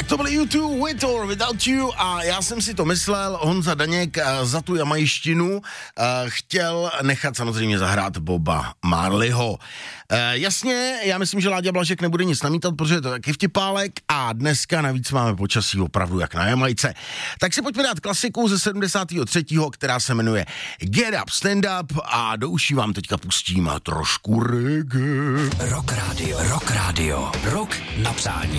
To byl YouTube With or Without You a já jsem si to myslel, Honza Daněk za tu jamajštinu chtěl nechat samozřejmě zahrát Boba Marleyho. Jasně, já myslím, že Láďa Blažek nebude nic namítat, protože je to taky vtipálek a dneska navíc máme počasí opravdu jak na Jamajce. Tak si pojďme dát klasiku ze 73., která se jmenuje Get Up, Stand Up a do uší vám teďka pustím trošku reggae. Rock Radio, rock na přání.